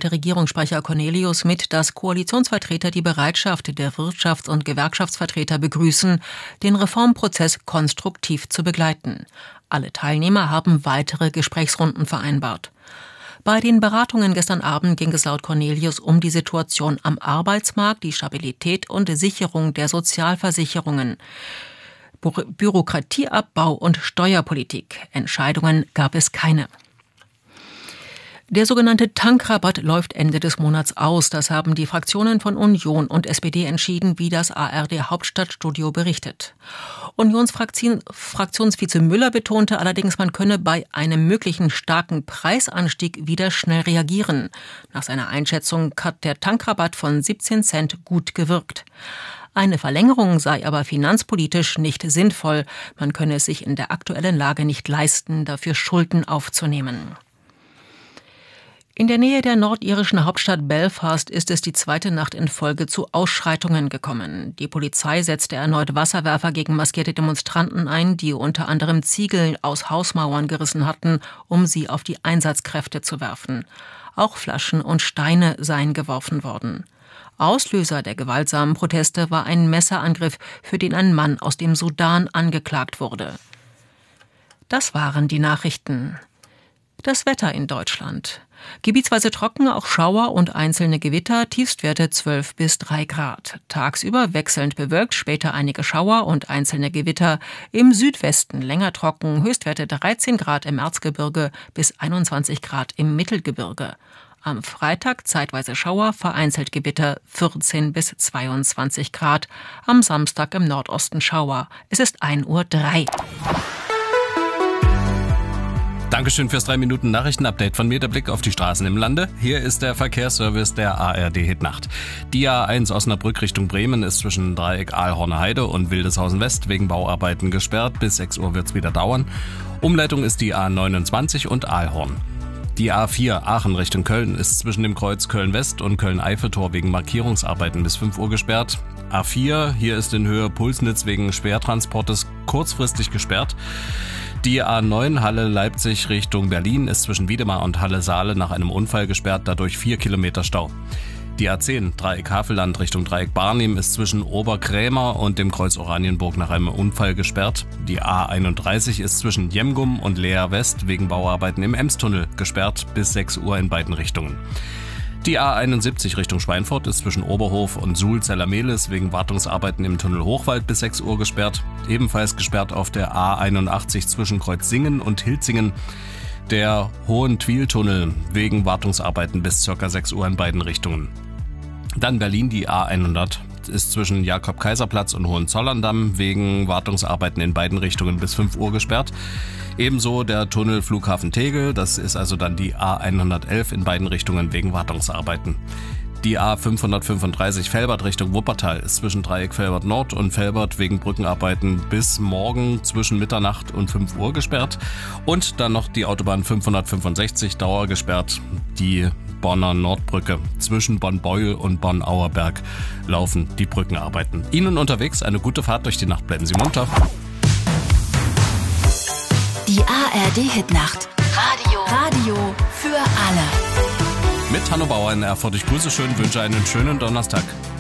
teilte Regierungssprecher Cornelius mit, dass Koalitionsvertreter die Bereitschaft der Wirtschafts- und Gewerkschaftsvertreter begrüßen, den Reformprozess konstruktiv zu begleiten. Alle Teilnehmer haben weitere Gesprächsrunden vereinbart. Bei den Beratungen gestern Abend ging es laut Cornelius um die Situation am Arbeitsmarkt, die Stabilität und Sicherung der Sozialversicherungen, Bürokratieabbau und Steuerpolitik. Entscheidungen gab es keine. Der sogenannte Tankrabatt läuft Ende des Monats aus. Das haben die Fraktionen von Union und SPD entschieden, wie das ARD Hauptstadtstudio berichtet. Unionsfraktionsvize Müller betonte allerdings, man könne bei einem möglichen starken Preisanstieg wieder schnell reagieren. Nach seiner Einschätzung hat der Tankrabatt von 17 Cent gut gewirkt. Eine Verlängerung sei aber finanzpolitisch nicht sinnvoll. Man könne es sich in der aktuellen Lage nicht leisten, dafür Schulden aufzunehmen. In der Nähe der nordirischen Hauptstadt Belfast ist es die zweite Nacht in Folge zu Ausschreitungen gekommen. Die Polizei setzte erneut Wasserwerfer gegen maskierte Demonstranten ein, die unter anderem Ziegel aus Hausmauern gerissen hatten, um sie auf die Einsatzkräfte zu werfen. Auch Flaschen und Steine seien geworfen worden. Auslöser der gewaltsamen Proteste war ein Messerangriff, für den ein Mann aus dem Sudan angeklagt wurde. Das waren die Nachrichten. Das Wetter in Deutschland. Gebietsweise trocken, auch Schauer und einzelne Gewitter, Tiefstwerte 12 bis 3 Grad. Tagsüber wechselnd bewölkt, später einige Schauer und einzelne Gewitter. Im Südwesten länger trocken, Höchstwerte 13 Grad im Erzgebirge bis 21 Grad im Mittelgebirge. Am Freitag zeitweise Schauer, vereinzelt Gewitter 14 bis 22 Grad. Am Samstag im Nordosten Schauer. Es ist 1:03 Uhr. Dankeschön fürs 3-Minuten-Nachrichten-Update von mir, der Blick auf die Straßen im Lande. Hier ist der Verkehrsservice der ARD Hitnacht. Die A1 Osnabrück Richtung Bremen ist zwischen Dreieck Aalhorner Heide und Wildeshausen West wegen Bauarbeiten gesperrt. Bis 6 Uhr wird's wieder dauern. Umleitung ist die A29 und Aalhorn. Die A4 Aachen Richtung Köln ist zwischen dem Kreuz Köln-West und Köln-Eiffeltor wegen Markierungsarbeiten bis 5 Uhr gesperrt. A4, hier ist in Höhe Pulsnitz wegen Schwertransportes kurzfristig gesperrt. Die A9 Halle-Leipzig Richtung Berlin ist zwischen Wiedemar und Halle-Saale nach einem Unfall gesperrt, dadurch 4 Kilometer Stau. Die A10 Dreieck Havelland Richtung Dreieck Barnim ist zwischen Oberkrämer und dem Kreuz Oranienburg nach einem Unfall gesperrt. Die A31 ist zwischen Jemgum und Leer West wegen Bauarbeiten im Emstunnel gesperrt bis 6 Uhr in beiden Richtungen. Die A71 Richtung Schweinfurt ist zwischen Oberhof und Suhl-Zellermehlis wegen Wartungsarbeiten im Tunnel Hochwald bis 6 Uhr gesperrt. Ebenfalls gesperrt auf der A81 zwischen Kreuzsingen und Hilzingen. Der Hohen-Twil-Tunnel wegen Wartungsarbeiten bis ca. 6 Uhr in beiden Richtungen. Dann Berlin, die A100 ist zwischen Jakob-Kaiser-Platz und Hohenzollern-Damm wegen Wartungsarbeiten in beiden Richtungen bis 5 Uhr gesperrt. Ebenso der Tunnel Flughafen Tegel, das ist also dann die A111 in beiden Richtungen wegen Wartungsarbeiten. Die A535 Velbert Richtung Wuppertal ist zwischen Dreieck Velbert Nord und Velbert wegen Brückenarbeiten bis morgen zwischen Mitternacht und 5 Uhr gesperrt. Und dann noch die Autobahn 565 Dauer gesperrt, die Bonner Nordbrücke. Zwischen Bonn-Beuel und Bonn-Auerberg laufen die Brückenarbeiten. Ihnen unterwegs eine gute Fahrt durch die Nacht. Bleiben Sie munter. Die ARD Hitnacht. Radio für alle. Mit Hanno Bauer in Erfurt. Ich grüße schön, wünsche einen schönen Donnerstag.